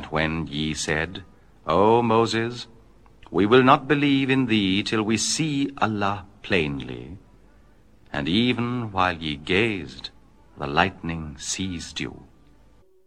that when ye said, O Moses, we will not believe in thee till we see Allah plainly, and even while ye gazed, the lightning seized you.